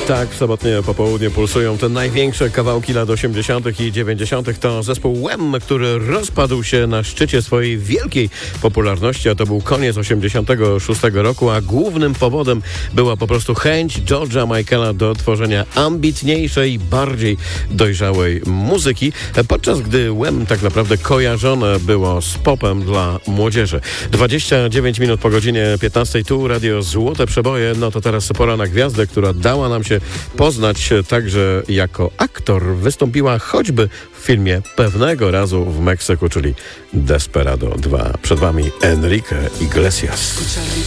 Tak, w sobotnie popołudnie pulsują te największe kawałki lat 80. i 90. To zespół Wham, który rozpadł się na szczycie swojej wielkiej popularności, a to był koniec 86 roku, a głównym powodem była po prostu chęć George'a Michaela do tworzenia ambitniejszej, bardziej dojrzałej muzyki, podczas gdy Wham tak naprawdę kojarzone było z popem dla młodzieży. 29 minut po godzinie 15, tu Radio Złote Przeboje. No to teraz pora na gwiazdę, która dała nam się poznać także jako aktor. Wystąpiła choćby w filmie Pewnego razu w Meksyku, czyli Desperado 2. Przed wami Enrique Iglesias.